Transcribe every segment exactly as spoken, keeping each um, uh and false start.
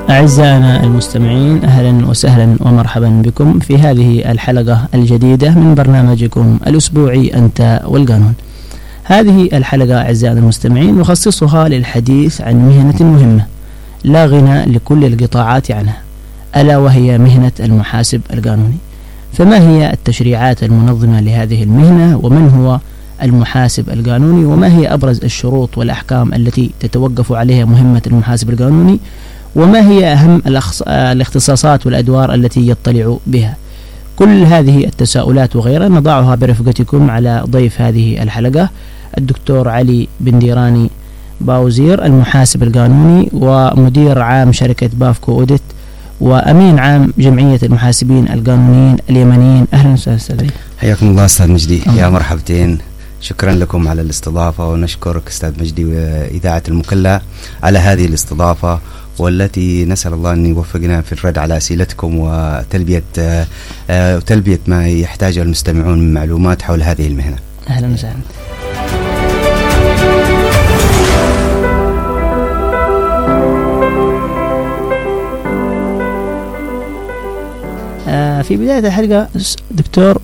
أعزائنا المستمعين، أهلا وسهلا ومرحبا بكم في هذه الحلقة الجديدة من برنامجكم الأسبوعي أنت والقانون. هذه الحلقة أعزائنا المستمعين نخصصها للحديث عن مهنة مهمة لا غنى لكل القطاعات عنها، ألا وهي مهنة المحاسب القانوني. فما هي التشريعات المنظمة لهذه المهنة، ومن هو المحاسب القانوني، وما هي أبرز الشروط والأحكام التي تتوقف عليها مهمة المحاسب القانوني، وما هي أهم الاختصاصات والأدوار التي يطلع بها؟ كل هذه التساؤلات وغيرها نضعها برفقتكم على ضيف هذه الحلقة الدكتور علي بن ديراني باوزير، المحاسب القانوني ومدير عام شركة بافكو أوديت وأمين عام جمعية المحاسبين القانونيين اليمنيين. أهلا وسهلا. حياكم الله أستاذ مجدي. أم. يا مرحبتين، شكرا لكم على الاستضافة، ونشكرك أستاذ مجدي وإذاعة المكلا على هذه الاستضافة، والتي نسأل الله أن يوفقنا في الرد على أسئلتكم وتلبية آه تلبية ما يحتاجه المستمعون من معلومات حول هذه المهنة. أهلا وسهلا. آه في بداية الحلقة دكتور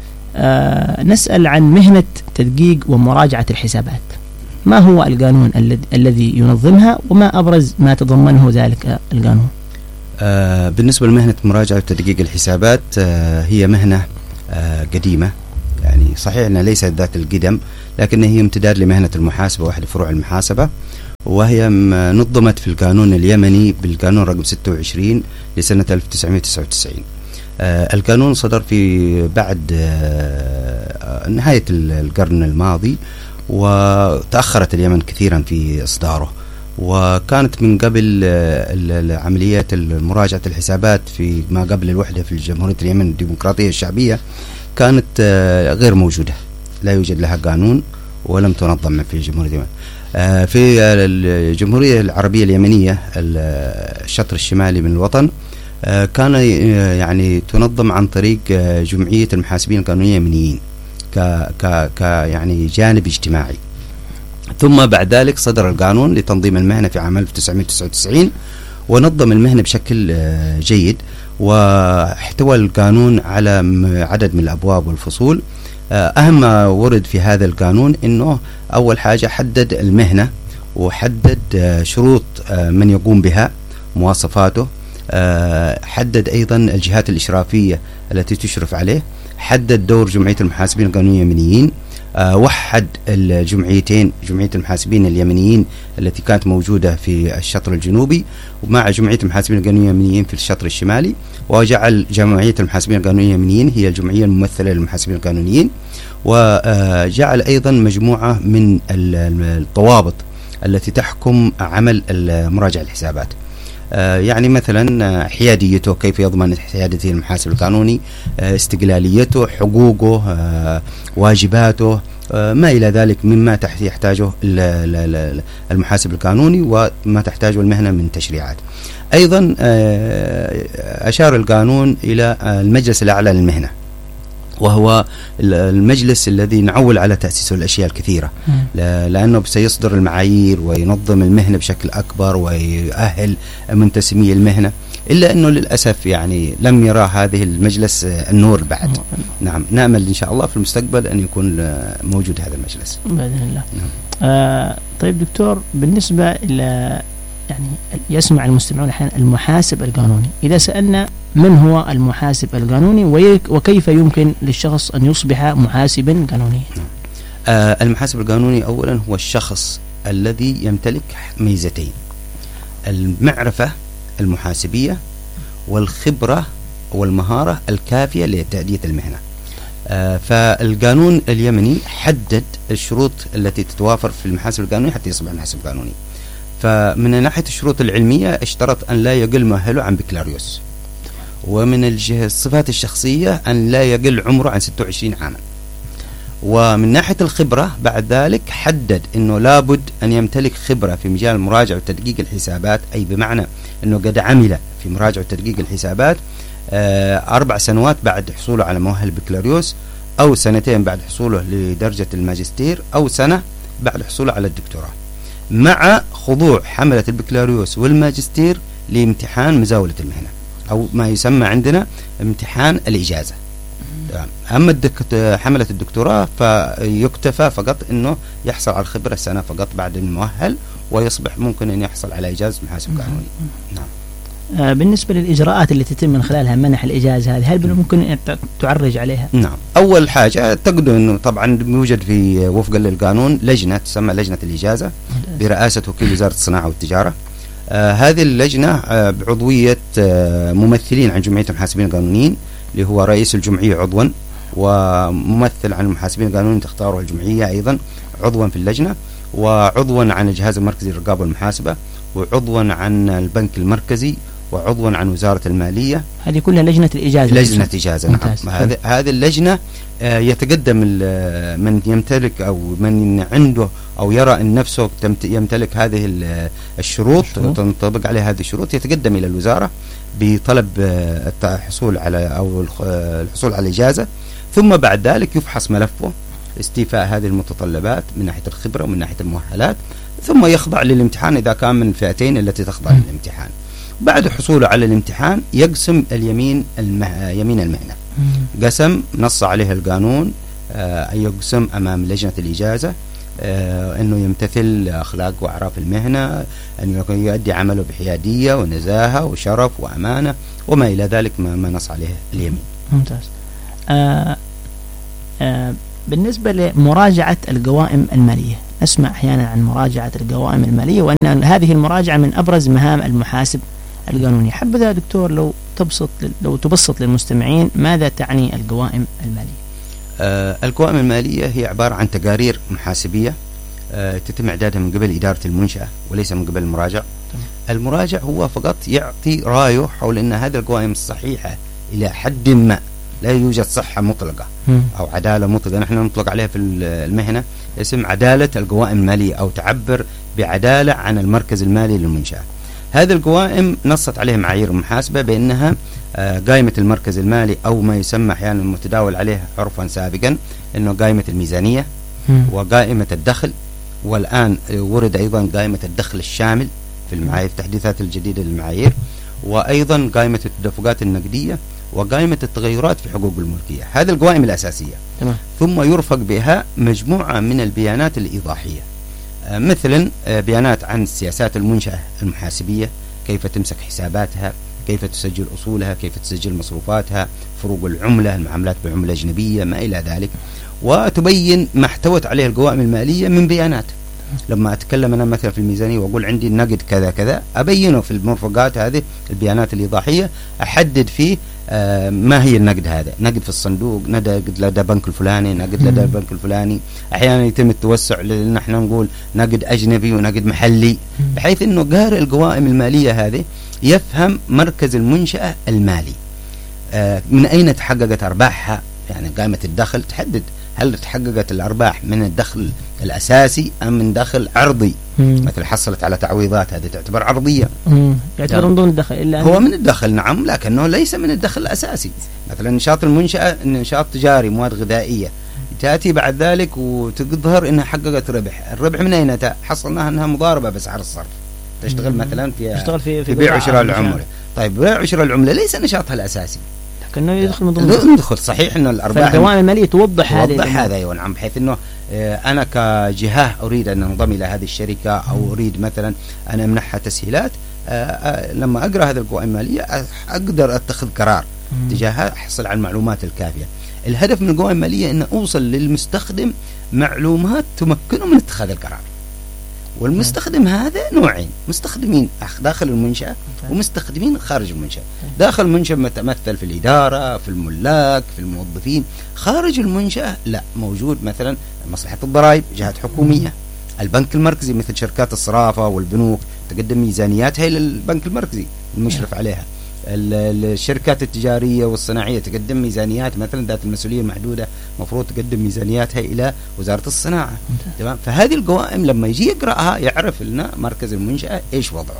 آه نسأل عن مهنة تدقيق ومراجعة الحسابات. ما هو القانون الذي ينظمها، وما أبرز ما تضمنه ذلك القانون؟ آه بالنسبة لمهنة مراجعة وتدقيق الحسابات، آه هي مهنة آه قديمة، يعني صحيح أنها ليست ذات القدم، لكن هي امتداد لمهنة المحاسبة واحد فروع المحاسبة، وهي نظمت في القانون اليمني بالقانون رقم ستة وعشرين لسنة ألف وتسعمائة وتسعة وتسعين. آه القانون صدر في بعد آه نهاية القرن الماضي، وتأخرت اليمن كثيرا في إصداره، وكانت من قبل عملية مراجعة الحسابات في ما قبل الوحدة في جمهورية اليمن الديمقراطية الشعبية كانت غير موجودة، لا يوجد لها قانون ولم تنظم في جمهورية اليمن. في الجمهورية العربية اليمنية الشطر الشمالي من الوطن كان يعني تنظم عن طريق جمعية المحاسبين القانونيين اليمنيين ك ك ك يعني جانب اجتماعي. ثم بعد ذلك صدر القانون لتنظيم المهنة في عام ألف وتسعمائة وتسعة وتسعين، ونظم المهنة بشكل جيد، واحتوى القانون على عدد من الأبواب والفصول. أهم ما ورد في هذا القانون أنه أول حاجة حدد المهنة، وحدد شروط من يقوم بها، مواصفاته، حدد أيضا الجهات الإشرافية التي تشرف عليه، حدد دور جمعية المحاسبين القانونيين اليمنيين، أه وحد الجمعيتين، جمعية المحاسبين اليمنيين التي كانت موجودة في الشطر الجنوبي ومع جمعية المحاسبين القانونيين اليمنيين في الشطر الشمالي، وجعل جمعية المحاسبين القانونيين اليمنيين هي الجمعية الممثلة للمحاسبين القانونيين، وجعل أيضا مجموعة من الضوابط التي تحكم عمل مراجع الحسابات. يعني مثلا حياديته، كيف يضمن حيادية المحاسب القانوني، استقلاليته، حقوقه، واجباته، ما إلى ذلك مما يحتاجه المحاسب القانوني وما تحتاجه المهنة من تشريعات. أيضا أشار القانون إلى المجلس الأعلى للمهنة، وهو المجلس الذي نعول على تأسيسه الأشياء الكثيرة، لأنه سيصدر المعايير وينظم المهنة بشكل أكبر ويؤهل منتسمي المهنة، إلا أنه للأسف يعني لم يرى هذه المجلس النور بعد. نعم، نأمل إن شاء الله في المستقبل أن يكون موجود هذا المجلس بإذن الله. نعم. آه طيب دكتور، بالنسبة إلى يعني يسمع المستمعون أحيانا المحاسب القانوني، إذا سألنا من هو المحاسب القانوني وكيف يمكن للشخص أن يصبح محاسبا قانونيا؟ آه المحاسب القانوني أولا هو الشخص الذي يمتلك ميزتين: المعرفة المحاسبية والخبرة والمهارة الكافية لتأدية المهنة. آه فالقانون اليمني حدد الشروط التي تتوافر في المحاسب القانوني حتى يصبح محاسب قانوني. فمن ناحية الشروط العلمية اشترط أن لا يقل مؤهله عن بكالوريوس، ومن الصفات الشخصية أن لا يقل عمره عن ستة وعشرين عاما. ومن ناحية الخبرة بعد ذلك حدد أنه لابد أن يمتلك خبرة في مجال مراجعة وتدقيق الحسابات، أي بمعنى أنه قد عمل في مراجعة وتدقيق الحسابات أربع سنوات بعد حصوله على مؤهل بكالوريوس، أو سنتين بعد حصوله لدرجة الماجستير، أو سنة بعد حصوله على الدكتوراه، مع خضوع حملة البكالوريوس والماجستير لامتحان مزاولة المهنة أو ما يسمى عندنا امتحان الإجازة. أما الدكتور حملة الدكتوراه فيكتفى فقط أنه يحصل على الخبرة سنة فقط بعد المؤهل، ويصبح ممكن أن يحصل على إجازة محاسب قانوني. نعم. آه بالنسبة للإجراءات اللي تتم من خلالها منح الإجازة هذه، هل ممكن أن تعرج عليها؟ نعم. أول حاجة تقدر أنه طبعا يوجد في وفقا للقانون لجنة تسمى لجنة الإجازة برئاسة وكيل وزارة الصناعة والتجارة. آه هذه اللجنة آه بعضوية آه ممثلين عن جمعية المحاسبين القانونيين اللي هو رئيس الجمعية عضوا، وممثل عن المحاسبين القانونيين تختاره الجمعية أيضا عضوا في اللجنة، وعضوا عن الجهاز المركزي للرقابة والمحاسبة، وعضوا عن البنك المركزي، وعضوا عن وزارة المالية. هذه كلها لجنة الإجازة. لجنة إجازة. نعم. هذه هذه اللجنة آه يتقدم من يمتلك أو من عنده أو يرى أن نفسه يمتلك هذه الشروط تنطبق عليه هذه الشروط، يتقدم إلى الوزارة بطلب الحصول على أو الحصول على الإجازة، ثم بعد ذلك يفحص ملفه استيفاء هذه المتطلبات من ناحية الخبرة ومن ناحية المؤهلات، ثم يخضع للامتحان إذا كان من الفئتين التي تخضع للامتحان. بعد حصوله على الامتحان يقسم اليمين المه... يمين المهنة. قسم نص عليه القانون آه يقسم أمام لجنة الإجازة آه أنه يمتثل أخلاق وأعراف المهنة، أنه يؤدي عمله بحيادية ونزاهة وشرف وأمانة وما إلى ذلك ما, ما نص عليه اليمين. ممتاز. آه آه بالنسبة لمراجعة القوائم المالية، نسمع أحيانا عن مراجعة القوائم المالية وأن هذه المراجعة من أبرز مهام المحاسب القانوني. حبذا دكتور لو تبسط لو تبسط للمستمعين ماذا تعني القوائم المالية؟ آه القوائم المالية هي عبارة عن تقارير محاسبية آه تتم إعدادها من قبل إدارة المنشأة وليس من قبل المراجع. طبعا. المراجع هو فقط يعطي رأيه حول أن هذه القوائم الصحيحة إلى حد ما، لا يوجد صحة مطلقة أو عدالة مطلقة. نحن نطلق عليها في المهنة اسم عدالة القوائم المالية أو تعبر بعدالة عن المركز المالي للمنشأة. هذه القوائم نصت عليها معايير المحاسبة بأنها قائمة المركز المالي أو ما يسمى أحيانا المتداول عليه عرفا سابقا أنه قائمة الميزانية وقائمة الدخل، والآن ورد أيضا قائمة الدخل الشامل في المعايير التحديثات الجديدة للمعايير، وأيضا قائمة التدفقات النقدية وقائمة التغيرات في حقوق الملكية. هذه القوائم الأساسية. تمام. ثم يرفق بها مجموعة من البيانات الإيضاحية مثلا بيانات عن سياسات المنشأة المحاسبية، كيف تمسك حساباتها، كيف تسجل أصولها، كيف تسجل مصروفاتها، فروق العملة، المعاملات بعملة أجنبية، ما إلى ذلك، وتبين ما احتوت عليه القوائم المالية من بيانات. لما أتكلم أنا مثلا في الميزانية وأقول عندي النقد كذا كذا، أبينه في المرفقات هذه البيانات الإيضاحية، أحدد فيه آه ما هي النقد هذا، نقد في الصندوق، نقد لدى بنك الفلاني، نقد لدى البنك الفلاني. أحيانا يتم التوسع لأن احنا نقول نقد أجنبي ونقد محلي، بحيث أنه قارئ القوائم المالية هذه يفهم مركز المنشأة المالي آه من أين تحققت أرباحها. يعني قائمة الدخل تحدد هل تحققت الأرباح من الدخل الأساسي أم من دخل عرضي. مم. مثل حصلت على تعويضات، هذه تعتبر عرضية، يعتبر من ضمن الدخل، إلا هو من الدخل نعم، لكنه ليس من الدخل الأساسي. مثلا نشاط المنشأة نشاط تجاري، مواد غذائية، تأتي بعد ذلك وتظهر أنها حققت ربح. الربح من أين أتى؟ حصلناها أنها مضاربة بأسعار الصرف، تشتغل مثلا في, في, في بيع وشراء العملة. طيب بيع وشراء العملة ليس نشاطها الأساسي، كأنه يدخل من ضمن يدخل صحيح انه الارباح. فالقوائم الماليه توضح هذه توضح هذا ايوه نعم، بحيث انه انا كجهه اريد ان انضم الى هذه الشركه او اريد مثلا ان امنحها تسهيلات، لما اقرا هذه القوائم الماليه اقدر اتخذ قرار تجاهها، احصل على المعلومات الكافيه. الهدف من القوائم الماليه ان اوصل للمستخدم معلومات تمكنه من اتخاذ القرار. والمستخدم هذا نوعين، مستخدمين داخل المنشأة ومستخدمين خارج المنشأة. داخل المنشأة متمثل في الإدارة، في الملاك، في الموظفين. خارج المنشأة لا، موجود مثلا مصلحة الضرائب، جهات حكومية، البنك المركزي مثل شركات الصرافة والبنوك تقدم ميزانياتها إلى البنك المركزي المشرف عليها. الشركات التجارية والصناعية تقدم ميزانيات مثلا ذات المسؤولية المحدودة، مفروض تقدم ميزانياتها إلى وزارة الصناعة. تمام. فهذه القوائم لما يجي يقرأها يعرف لنا مركز المنشأة إيش وضعه.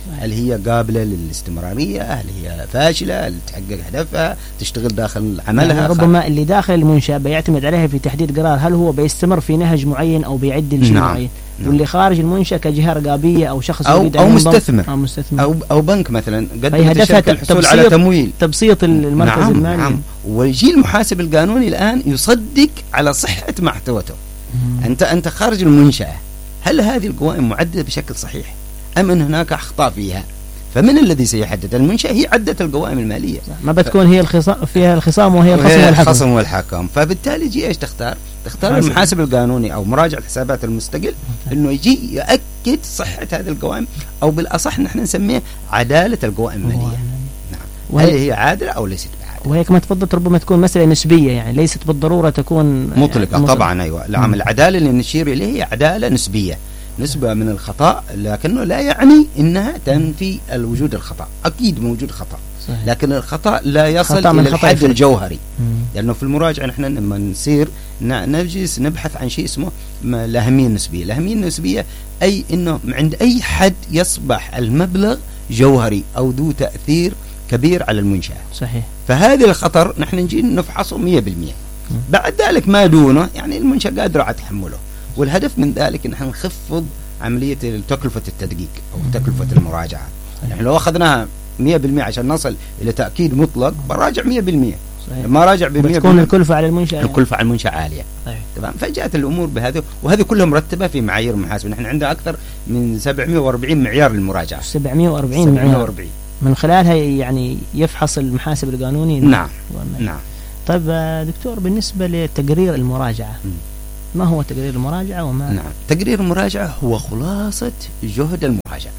هل هي قابلة للاستمرارية، هل هي فاشلة، هل تحقق هدفها، تشتغل داخل عملها. يعني ربما اللي داخل المنشأة بيعتمد عليها في تحديد قرار هل هو بيستمر في نهج معين أو بيعدل شيء نعم. معين. نعم. واللي خارج المنشأة كجهة رقابية أو شخص أو, أو مستثمر. أو مستثمر أو أو بنك مثلا قدمت الشركة الحصول على تمويل، تبسيط المركز نعم المالي. نعم. ويجي المحاسب القانوني الآن يصدق على صحة ما احتوته. أنت أنت خارج المنشأة، هل هذه القوائم معدة بشكل صحيح أم أن هناك أخطاء فيها؟ فمن الذي سيحدد؟ المنشأة هي عدت القوائم المالية، ما بتكون ف... هي الخصام فيها الخصام وهي الخصم والحكم. الخصم والحكم. فبالتالي يجي ايش تختار؟ تختار حاسب. المحاسب القانوني أو مراجع الحسابات المستقل إنه يجي يأكد صحة هذه القوائم، أو بالأصح نحن نسميه عدالة القوائم المالية. نعم. وهي... هل هي عادلة أو ليست بعادلة؟ وهي كما تفضلت ربما تكون مسألة نسبية، يعني ليست بالضرورة تكون مطلقة. يعني طبعا أيوة. العمل العدالة اللي نشير إليه هي عدالة نسبية، نسبة من الخطأ، لكنه لا يعني إنها تنفي الوجود الخطأ. أكيد موجود خطأ، صحيح. لكن الخطأ لا يصل إلى الحد الجوهري، لأنه في المراجعة نحن لما نصير نجلس نبحث عن شيء اسمه الأهمية النسبية. الأهمية النسبية أي إنه عند أي حد يصبح المبلغ جوهري أو ذو تأثير كبير على المنشأة، صحيح. فهذا الخطر نحن نجي نفحصه مية بالمية. بعد ذلك ما دونه يعني المنشأة قادرة على تحمله، والهدف من ذلك ان احنا نخفض عمليه تكلفه التدقيق او تكلفه المراجعه. يعني لو اخذناها مية بالمية عشان نصل الى تاكيد مطلق براجع مية بالمية، ما راجع ب مية بالمية تكون الكلفه على المنشاه الكلفه على المنشاه عاليه. تمام. فجاءت الامور بهذا، وهذه كلها مرتبه في معايير المحاسبه. نحن عندنا اكثر من سبعمائة وأربعين معيار للمراجعه. سبعمائة وأربعين معيار من خلالها يعني يفحص المحاسب القانوني. نعم نعم. طيب دكتور، بالنسبه لتقرير المراجعه م. ما هو تقرير المراجعة وما؟ نعم، تقرير المراجعة هو خلاصة جهد المراجعة،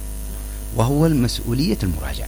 وهو المسؤولية المراجعة.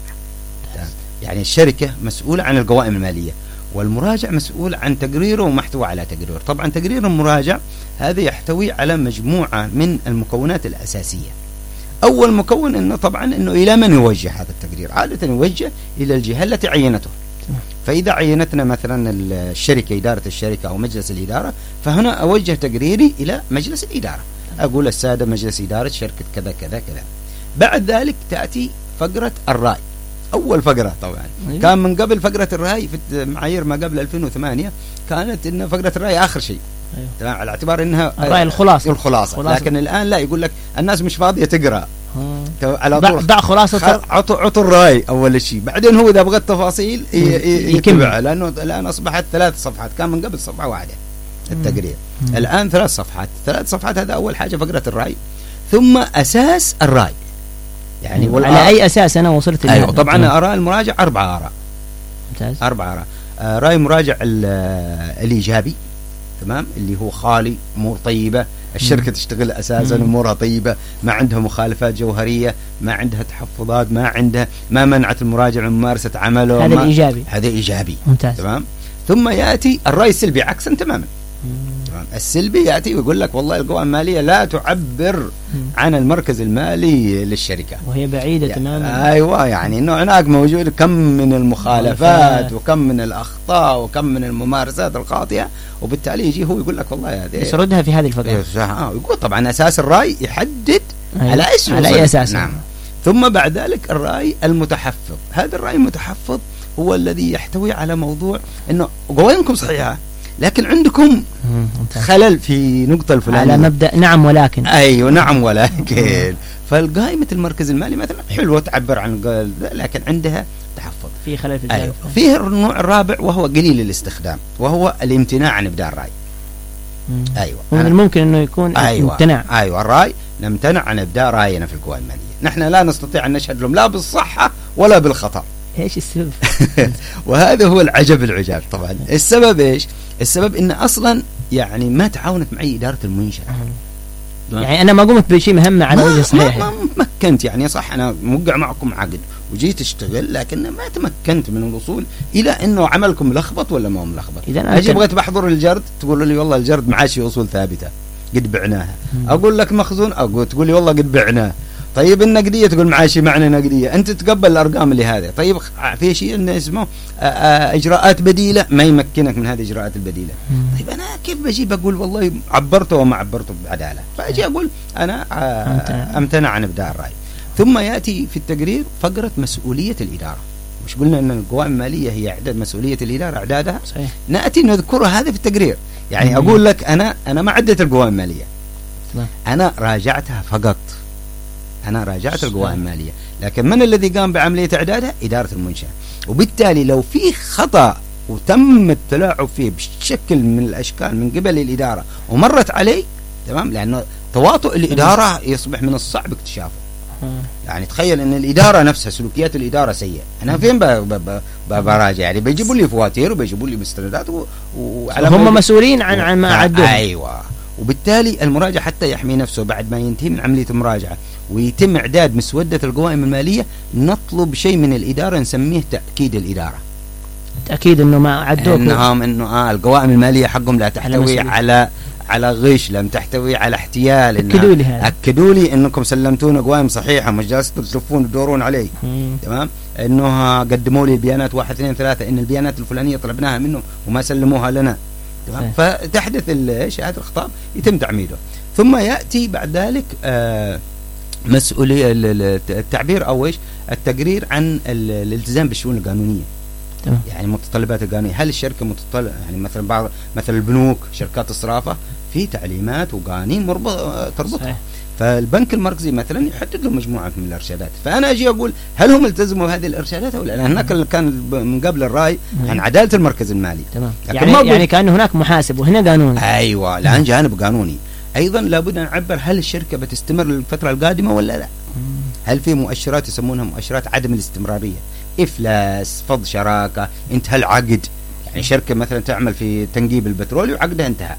يعني الشركة مسؤولة عن القوائم المالية، والمراجع مسؤول عن تقريره ومحتوى على تقريره. طبعا تقرير المراجع هذا يحتوي على مجموعة من المكونات الأساسية. أول مكون إنه طبعا إنه إلى من يوجه هذا التقرير؟ عادة يوجه إلى الجهة التي عينته. فإذا عينتنا مثلا الشركة، إدارة الشركة أو مجلس الإدارة، فهنا أوجه تقريري إلى مجلس الإدارة، أقول السادة مجلس إدارة شركة كذا كذا كذا. بعد ذلك تأتي فقرة الرأي، أول فقرة طبعا. أيوة. كان من قبل فقرة الرأي في معايير ما قبل ألفين وثمانية كانت إن فقرة الرأي آخر شيء. أيوة. تمام، على اعتبار إنها الرأي الخلاصة. الخلاصة. لكن الآن لا، يقول لك الناس مش فاضية تقرأ، على طول ضع خلاصة، عطوا عطوا الرأي أول شيء، بعدين هو إذا بغى التفاصيل يكمل، لأنه الآن أصبحت ثلاث صفحات، كان من قبل صفحة واحدة التقرير. مم. الآن ثلاث صفحات، ثلاث صفحات. هذا أول حاجة فقرة الرأي، ثم أساس الرأي. يعني على أي أساس أنا وصلت؟ أيوة طبعا آراء المراجع أربع آراء. ممتاز. أربع آراء. آه رأي مراجع الإيجابي، تمام، اللي هو خالي، أمور طيبة، الشركة تشتغل أساسا أمورها طيبة، ما عندها مخالفات جوهرية، ما عندها تحفظات، ما عندها ما منعت المراجع من ممارسة عمله. هذا الإيجابي. هذا إيجابي. ممتاز. تمام. ثم يأتي الرأي السلبي عكسا تماما. تمام. السلبي يأتي ويقول لك والله القوائم المالية لا تعبر مم. عن المركز المالي للشركة، وهي بعيدة يعني تماما. أيوة، يعني إنه هناك موجود كم من المخالفات وكم من الأخطاء وكم من الممارسات الخاطئة، وبالتالي يجي هو يقول لك والله هذه يسردها في هذه الفقرة. آه يقول طبعا أساس الرأي يحدد. أيوة. على إيش؟ على أي أساس؟ نعم. ثم بعد ذلك الرأي المتحفظ. هذا الرأي المتحفظ هو الذي يحتوي على موضوع إنه قوائمكم صحيحة لكن عندكم خلل في نقطة الفلانية، على مبدأ نعم ولكن. أيوة نعم ولكن. فالقائمة المركز المالي مثلا حلوة تعبر عن، لكن عندها تحفظ، في خلل في الجانب. أيوة. فيه النوع الرابع وهو قليل الاستخدام، وهو الامتناع عن إبداء الرأي. مم. أيوة. من الممكن أنه يكون أيوة. امتناع. أيوة الرأي، نمتنع عن إبداء رأينا في القوائم المالية. نحن لا نستطيع أن نشهد لهم لا بالصحة ولا بالخطأ. ايش السبب؟ وهذا هو العجب العجاب. طبعا السبب ايش؟ السبب ان اصلا يعني ما تعاونت معي اداره المنشاه. يعني انا ما قمت بشيء مهمه على وجه صحيح، ما تمكنت. يعني صح انا موقع معكم عقد وجيت اشتغل، لكن ما تمكنت من الوصول الى انه عملكم ملخبط ولا ما هو ملخبط. اجي بغيت بحضر الجرد تقول لي والله الجرد معاشي اصول ثابته قد بعناها. مم. اقول لك مخزون، اقول تقول لي والله قد بعناه. طيب النقديه تقول معاشي معنى نقديه، انت تقبل الارقام اللي هذه. طيب في شيء انه اسمه اجراءات بديله، ما يمكنك من هذه الاجراءات البديله. مم. طيب انا كيف بجي بقول والله عبرته وما عبرته بعداله؟ فاجي اقول انا امتنع عن ابداء الراي. ثم يأتي في التقرير فقرة مسؤولية الإدارة. مش قلنا أن القوائم المالية هي إعداد مسؤولية الإدارة إعدادها؟ صحيح. نأتي نذكر هذا في التقرير. يعني مم. أقول لك أنا أنا ما عدت القوائم المالية، تمام. أنا راجعتها فقط، أنا راجعت القوائم المالية، لكن من الذي قام بعملية إعدادها؟ إدارة المنشأة. وبالتالي لو في خطأ وتم التلاعب فيه بشكل من الأشكال من قبل الإدارة ومرت علي، تمام، لأنه تواطؤ الإدارة يصبح من الصعب اكتشافه. يعني تخيل ان الاداره نفسها سلوكيات الاداره سيئه، انا فين براجع؟ يعني بيجيبوا لي فواتير وبيجيبوا لي مستندات وعلى هم مسؤولين عن عن ما عدوه. ايوه. وبالتالي المراجع حتى يحمي نفسه بعد ما ينتهي من عمليه المراجعه ويتم اعداد مسوده القوائم الماليه، نطلب شيء من الاداره نسميه تاكيد الاداره. تاكيد انه ما عدوه، انهم انه اه القوائم الماليه حقهم لا تحتوي على, على على غش، لم تحتوي على احتيال. اكدوا لي هذا، اكدوا لي انكم سلمتونا قوائم صحيحه، مش جالسين تلفون تدورون علي. مم. تمام، انه قدموا لي بيانات واحد اثنين ثلاثه، ان البيانات الفلانيه طلبناها منهم وما سلموها لنا. تمام، فتحدث ايش هذا الخطاب، يتم تعميده. ثم ياتي بعد ذلك آه مسؤوليه التعبير او ايش التقرير عن الالتزام بالشؤون القانونيه. تمام. يعني متطلبات القانونيه، هل الشركه متطلب؟ يعني مثلا بعض مثلا البنوك، شركات الصرافه، في تعليمات وقوانين مربوطه تربطها. فالبنك المركزي مثلا يحدد له مجموعه من الارشادات، فانا اجي اقول هل هم التزموا بهذه الارشادات او لا؟ لان هناك كان من قبل الراي عن عداله المركز المالي. تمام، يعني يعني كان هناك محاسب وهنا قانوني. ايوه، الان جانب قانوني. ايضا لابد ان نعبر هل الشركه بتستمر للفتره القادمه ولا لا؟ هل في مؤشرات يسمونها مؤشرات عدم الاستمراريه، افلاس، فض شراكه، انتهى العقد. يعني شركه مثلا تعمل في تنقيب البترول وعقدها انتهى.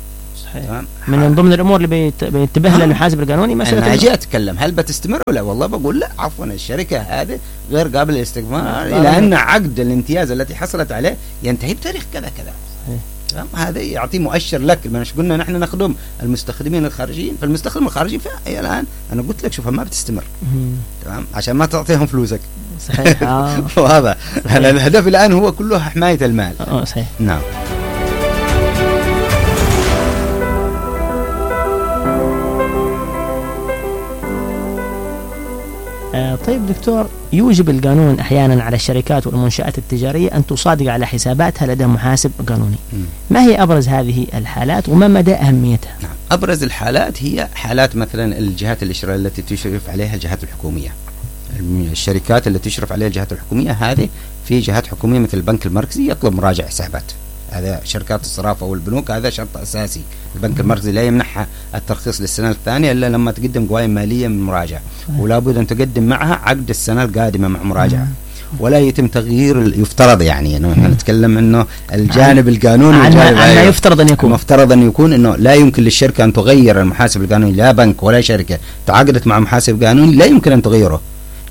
صحيح. من ضمن الامور اللي بينتبه لها المحاسب القانوني مساله انا اجي اتكلم هل بتستمر ولا؟ والله بقول لا، عفوا الشركه هذه غير قابله للاستثمار لان عقد الامتياز التي حصلت عليه ينتهي بتاريخ كذا كذا. تمام، هذا يعطي مؤشر لك. مش قلنا نحن نخدم المستخدمين الخارجيين، فالمستخدم الخارجي الان انا قلت لك شوف ما بتستمر. تمام، عشان ما تعطيهم فلوسك. صحيح. وهذا الهدف الان هو كله حمايه المال. اه صحيح. نعم. آه طيب دكتور، يوجب القانون أحيانا على الشركات والمنشآت التجارية أن تصادق على حساباتها لدى محاسب قانوني. م. ما هي أبرز هذه الحالات وما مدى أهميتها؟ نعم. أبرز الحالات هي حالات مثلا الجهات الإشراف التي تشرف عليها الجهات الحكومية. الشركات التي تشرف عليها الجهات الحكومية هذه في جهات حكومية مثل البنك المركزي يطلب مراجع حسابات. هذا شركات الصرافة والبنوك هذا شرط أساسي. البنك المركزي لا يمنحها الترخيص للسنة الثانية إلا لما تقدم قوائم مالية من مراجعة، ولا بد أن تقدم معها عقد السنة القادمة مع مراجعة، ولا يتم تغيير. يفترض يعني انه احنا نتكلم انه الجانب القانوني عن يفترض ان يكون مفترض ان يكون انه لا يمكن للشركه ان تغير المحاسب القانوني، لا بنك ولا شركه تعاقدت مع محاسب قانوني لا يمكن ان تغيره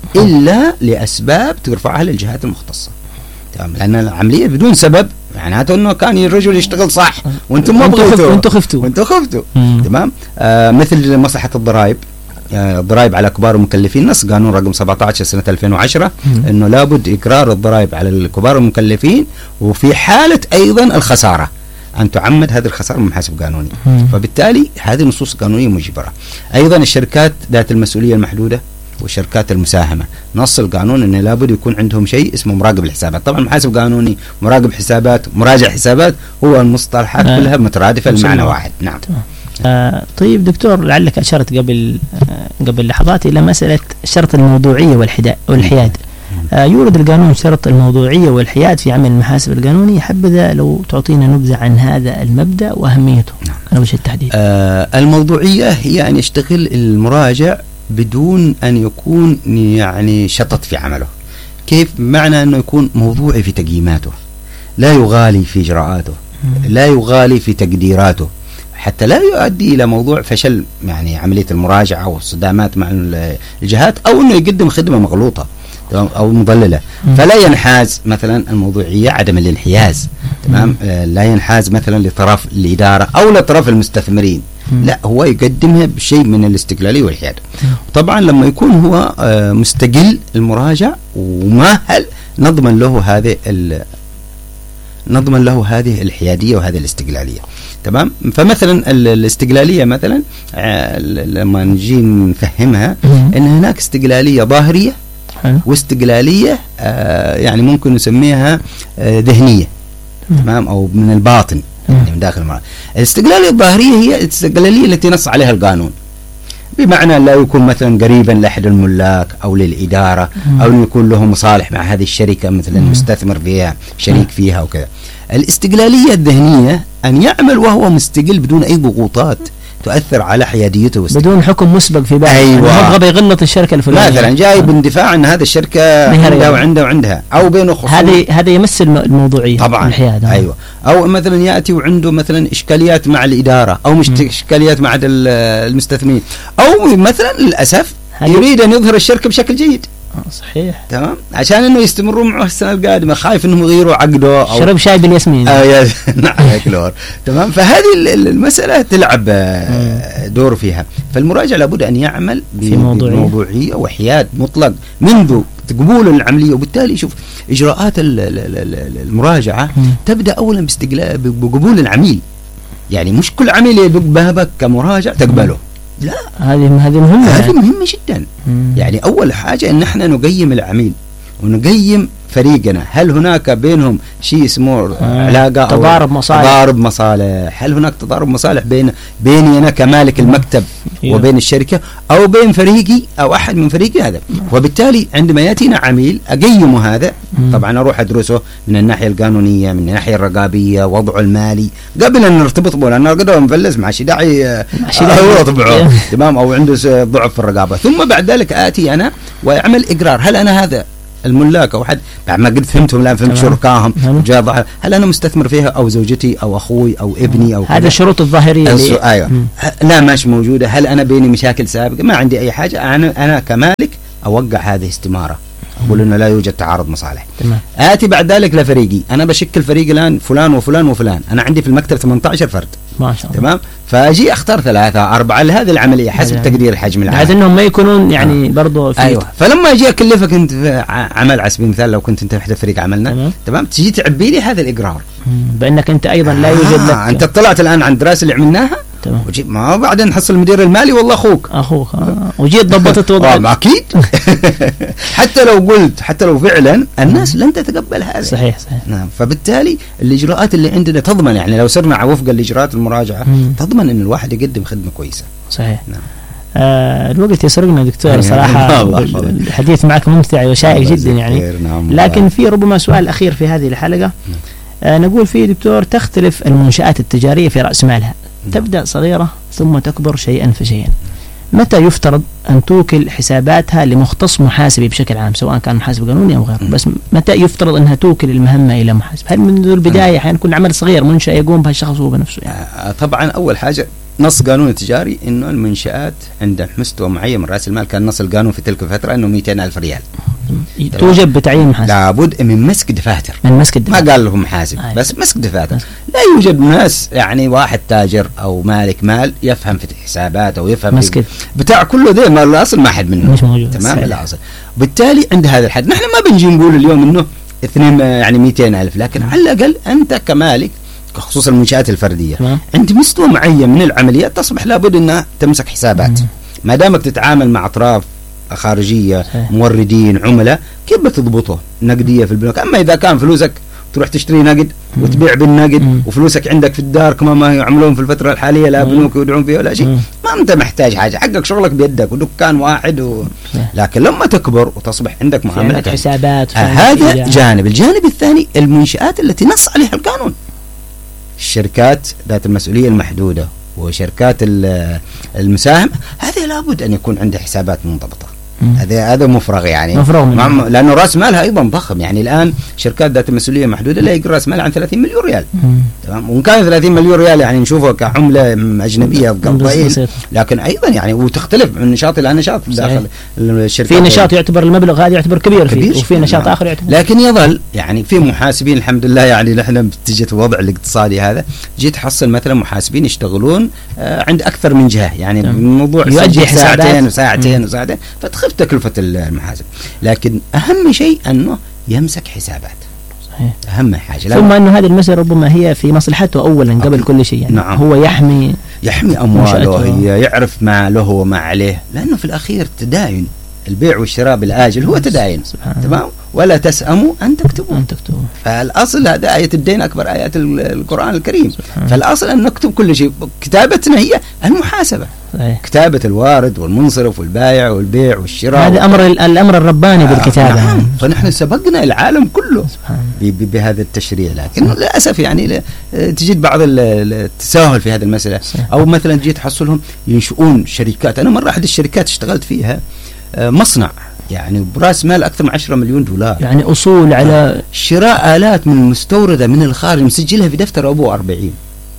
الا لاسباب ترفعها للجهات المختصه. تمام، لان العمليه بدون سبب معناته انه كان الرجل يشتغل صح وانتم ما بغيتوا وانتم خفتوا وانتم خفتوا. تمام. آه مثل مصلحه الضرائب، الضرائب على كبار المكلفين، نص قانون رقم سبعة عشر سنة ألفين وعشرة انه لابد اقرار الضرائب على الكبار المكلفين، وفي حالة ايضا الخسارة ان تعمد هذه الخسارة من محاسب قانوني. مم. فبالتالي هذه النصوص القانونية مجبرة. ايضا الشركات ذات المسؤولية المحدودة وشركات المساهمة، نص القانون انه لابد يكون عندهم شيء اسمه مراقب الحسابات. طبعا محاسب قانوني، مراقب حسابات، مراجع حسابات، هو المصطلحات آه. كلها مترادفة المعنى واحد. نعم. تمام. آه طيب دكتور، لعلك أشرت قبل آه قبل لحظات إلى مسألة شرط الموضوعية والحياد. آه يورد القانون شرط الموضوعية والحياد في عمل المحاسب القانوني. حبذا لو تعطينا نبذة عن هذا المبدأ وأهميته. نعم. على وجه التحديد. آه الموضوعية هي أن يشتغل المراجع بدون أن يكون يعني شطط في عمله. كيف؟ معنى أنه يكون موضوعي في تقييماته، لا يغالي في إجراءاته، لا يغالي في تقديراته، حتى لا يؤدي إلى موضوع فشل يعني عملية المراجعة والصدامات مع الجهات، أو أنه يقدم خدمة مغلوطة أو مضللة. فلا ينحاز مثلا الموضوعية، عدم الانحياز. تمام، لا ينحاز مثلا لطرف الإدارة أو لطرف المستثمرين، لا هو يقدمها بشيء من الاستقلالية والحياد. طبعا لما يكون هو مستقل المراجع ومؤهل نضمن له هذه نضمن له هذه الحيادية وهذه الاستقلالية. تمام. فمثلا الاستقلالية مثلا لما نجي نفهمها ان هناك استقلالية ظاهرية واستقلالية آه يعني ممكن نسميها آه ذهنية، تمام، او من الباطن يعني من داخل المرأة. الاستقلالية الظاهرية هي الاستقلالية التي نص عليها القانون، بمعنى لا يكون مثلا قريبا لأحد الملاك أو للإدارة أو أن يكون له مصالح مع هذه الشركة مثلا مستثمر فيها شريك فيها وكذا. الاستقلالية الذهنية أن يعمل وهو مستقل بدون أي ضغوطات تؤثر على حياديته بدون حكم مسبق في باله. أيوة. يبغى يغلط الشركة الفلانية مثلا جاي باندفاع أن هذه الشركة عندها وعندها وعندها أو بينه خصوم. هذه هذا يمثل الموضوعية طبعا الحيادة. أيوة. أو مثلا يأتي وعنده مثلا إشكاليات مع الإدارة أو مش إشكاليات مع المستثمرين، أو مثلا للأسف يريد أن يظهر الشركة بشكل جيد. صحيح، تمام، عشان انه يستمروا معه السنه القادمه، خايف انهم يغيروا عقده او شرب شاي بالياسمين. اه نعم كلور. تمام. فهذه المساله تلعب دور فيها. فالمراجع لابد ان يعمل بموضوعيه وحياد مطلق منذ قبول العمليه، وبالتالي شوف اجراءات المراجعه تبدا اولا باستقلال بقبول العميل، يعني مش كل عميل يدق بابك كمراجع تقبله، لا، هذه هذه مهمة، هذه مهمة جدا. مم. يعني أول حاجة إن إحنا نقيم العميل ونقيم فريقنا، هل هناك بينهم شيء اسمه آه. علاقة أو تضارب مصالح؟ تضارب مصالح، هل هناك تضارب مصالح بين بيني أنا كمالك المكتب مم. وبين الشركة، أو بين فريقي أو أحد من فريقي هذا. وبالتالي عندما يأتينا عميل أقيمه هذا، مم. طبعا أروح أدرسه من الناحية القانونية، من الناحية الرقابية، وضعه المالي قبل أن نرتبط به، لأنه قدر مفلس مع شي داعي هو طبعه تمام، أو عنده ضعف في الرقابة. ثم بعد ذلك آتي أنا وأعمل إقرار، هل أنا هذا الملاك او حد بعد ما قد فهمتهم الان فهمت شركائهم جاء، هل انا مستثمر فيها او زوجتي او اخوي او ابني او هذا الشروط الظاهريه اللي ايوه لا مش موجوده. هل انا بيني مشاكل سابقه؟ ما عندي اي حاجه. انا انا كمالك اوقع هذه استماره، اقول انه لا يوجد تعارض مصالح. تمام. اتي بعد ذلك لفريقي، انا بشكل فريق الان فلان وفلان وفلان، انا عندي في المكتب ثمانية عشر فرد ما شاء الله، تمام، فاجي اختار ثلاثه اربعه لهذه العمليه حسب يعني تقدير الحجم العام، بحيث انهم ما يكونون يعني آه. برضو في ايوه. فلما اجي اكلفك انت في عمل على سبيل المثال، لو كنت انت وحده فريق عملنا تمام, تمام؟ تجي تعبي لي هذا الاقرار بانك انت ايضا لا يوجد آه. لك، انت اطلعت الان عن الدراسه اللي عملناها تمام، وجي ما بعدين نحصل المدير المالي والله اخوك اخوك آه. وجيت ضبطت وضعك اه اكيد حتى لو قلت، حتى لو فعلا الناس لن تتقبل هذا. صحيح صحيح. نعم. فبالتالي الاجراءات اللي عندنا تضمن، يعني لو سرنا وفق الاجراءات المراجعه مم. تضمن ان الواحد يقدم خدمه كويسه. صحيح. نعم. آه الوقت يسرقنا دكتور صراحه، الحديث معك ممتع وشائق جدا يعني، نعم. لكن في ربما سؤال اخير في هذه الحلقه آه نقول فيه دكتور، تختلف المنشآت التجاريه في راس مالها، تبدأ صغيرة ثم تكبر شيئا فشيئا، متى يفترض أن توكل حساباتها لمختص محاسبي بشكل عام، سواء كان محاسب قانوني أو غيره، بس متى يفترض أنها توكل المهمة إلى محاسب؟ هل منذ البداية أحيانا يكون عمل صغير منشأ يقوم بها الشخص هو بنفسه يعني؟ طبعا أول حاجة نص قانون تجاري إنه المنشآت عند مستوى معين من رأس المال، كان نص القانون في تلك الفترة إنه مئتين ألف ريال توجب بتعيين محاسب، لابد من مسك دفاتر، من مسك دفاتر. ما قال لهم محاسب آه. بس مسك دفاتر. لا يوجد ناس يعني واحد تاجر أو مالك مال يفهم في الحسابات أو يفهم مسك بتاع كله ده، ما الأصل ما حد منه مش موجود تمام الأصل. بالتالي عند هذا الحد نحن ما بنجي نقول اليوم إنه اثنين يعني مئتين ألف، لكن على الأقل أنت كمالك خصوصا المنشآت الفردية تمام. عند مستوى معين من العمليات تصبح لابد أنها تمسك حسابات، ما دامك تتعامل مع أطراف خارجية صحيح. موردين عملاء، كيف بتضبطه نقدية في البنوك؟ أما إذا كان فلوسك تروح تشتري نقد مم. وتبيع بالنقد مم. وفلوسك عندك في الدار كما ما يعملون في الفترة الحالية، لا بنوك يودعون فيه ولا شيء، ما أنت محتاج حاجة، حقك شغلك بيدك ودكان واحد و... لكن لما تكبر وتصبح عندك معاملات حسابات آه هذا جانب. الجانب الثاني المنشآت التي نص عليها القانون، الشركات ذات المسؤولية المحدودة وشركات المساهم، هذه لابد أن يكون عندها حسابات منضبطة. هذا هذا مفرغ يعني مفرغ لأنه رأس مالها أيضا ضخم. يعني الآن شركات ذات المسؤولية محدودة لا يقل رأس مالها عن ثلاثين مليون ريال تمام، وإن كان ثلاثين مليون ريال يعني نشوفها كعملة أجنبية ضئيل، لكن أيضا يعني وتختلف من نشاط إلى نشاط داخل الشركات. في نشاط يعتبر المبلغ هذا يعتبر كبير, كبير فيه، وفي نشاط آخر يعتبر، لكن يظل يعني في محاسبين الحمد لله، يعني نحن بتجي الوضع الاقتصادي هذا جيت تحصل مثلا محاسبين يشتغلون آه عند أكثر من جهة، يعني الموضوع يؤدي ساعتين وساعتين وساعتين فتخف تكلفة المحاسب، لكن أهم شيء أنه يمسك حسابات. أهم حاجة. ثم أنه هذه المسألة ربما هي في مصلحته أولا قبل أكيد. كل شيء يعني نعم. هو يحمي يحمي أمواله، هي يعرف ما له وما عليه، لأنه في الأخير تداين، البيع والشراء بالآجل هو تداين، تمام، ولا تسأموا أن تكتبوا. أن تكتبوا. فالأصل هذا آية الدين أكبر آيات القرآن الكريم، فالأصل أن نكتب كل شيء. كتابتنا هي المحاسبة، صحيح. كتابة الوارد والمنصرف والبائع والبيع والشراء، هذا أمر الأمر الرباني آه بالكتابة. نعم. فنحن سبقنا العالم كله بهذا التشريع، لكن للأسف يعني تجد بعض التساهل في هذه المسألة، صحيح. أو مثلا جيت تحصلهم ينشؤون شركات. أنا مرة أحد الشركات اشتغلت فيها مصنع يعني براس مال أكثر من عشرة مليون دولار، يعني أصول على شراء آلات من مستوردة من الخارج مسجلها في دفتر أبوه أربعين.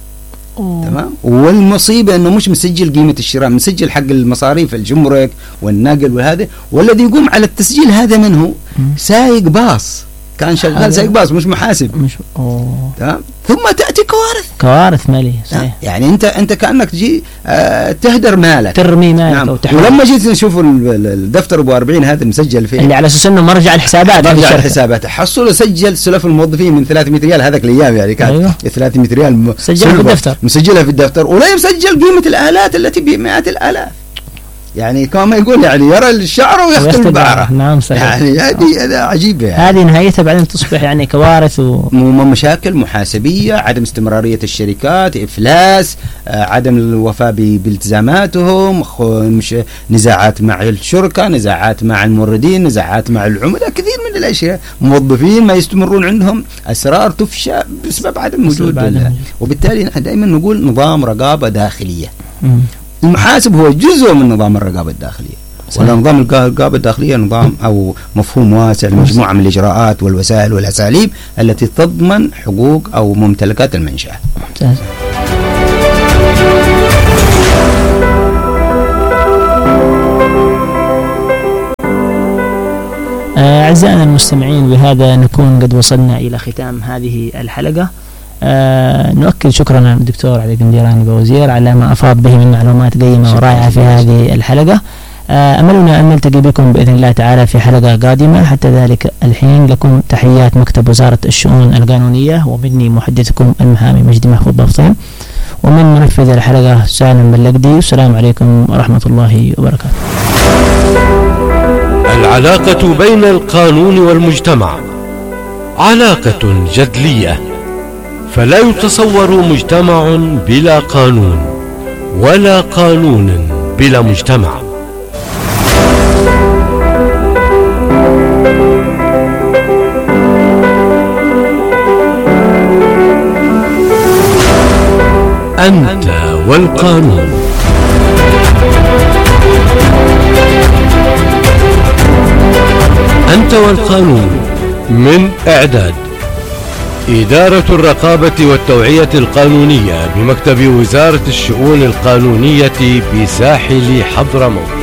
أوه. تمام. والمصيبة أنه مش مسجل قيمة الشراء، مسجل حق المصاريف الجمرك والنقل وهذا، والذي يقوم على التسجيل هذا منه سايق باص، كان شغال سايق باص مش محاسب. مش أوه. تمام. ثم تأتي كوارث كوارث مالية، صحيح. يعني أنت أنت كأنك تجي آه تهدر مالك، ترمي مالك. نعم. ولما جيت نشوف الدفتر أبو أربعين هذا مسجل فيه اللي على أساس إنه مرجع الحسابات، مرجع الحسابات، حصل سجل سلف الموظفين من ثلاثمائة ريال هذاك الأيام، يعني كانت أيوه. ثلاثمائة ريال سجلها في الدفتر، مسجلها في الدفتر، ولا يسجل قيمة الآلات التي بمئات الآلاف. يعني كما يقول يعني يرى الشعر ويختم البعرة. نعم صحيح. يعني هذه هذا عجيبة يعني. هذه نهايتها بعدين تصبح يعني كوارث ومشاكل محاسبية، عدم استمرارية الشركات، إفلاس، عدم الوفاء بالتزاماتهم، مش نزاعات مع الشركة، نزاعات مع الموردين، نزاعات مع العملاء، كثير من الأشياء. موظفين ما يستمرون عندهم، أسرار تفشى بسبب عدم وجود. وبالتالي نحن دائما نقول نظام رقابة داخلية. م. المحاسب هو جزء من نظام الرقابة الداخلية، ولا نظام الرقابة الداخلية نظام أو مفهوم واسع لمجموعة من الإجراءات والوسائل والأساليب التي تضمن حقوق أو ممتلكات المنشأة. ممتاز. أعزائنا المستمعين، بهذا نكون قد وصلنا إلى ختام هذه الحلقة. آه نؤكد شكرا للدكتور علي بن ديران بوزير على ما أفاض به من معلومات قيمة ورائعة في هذه الحلقة. آه أملنا أن نلتقي بكم بإذن الله تعالى في حلقة قادمة. حتى ذلك الحين لكم تحيات مكتب وزارة الشؤون القانونية، ومني محدثكم المحامي مجدي محفوظ بفطين، ومن منفذ الحلقة سالم بلقدي. والسلام عليكم ورحمة الله وبركاته. العلاقة بين القانون والمجتمع علاقة جدلية، فلا يتصور مجتمع بلا قانون، ولا قانون بلا مجتمع. أنت والقانون. أنت والقانون، من إعداد إدارة الرقابة والتوعية القانونية بمكتب وزارة الشؤون القانونية بساحل حضرموت.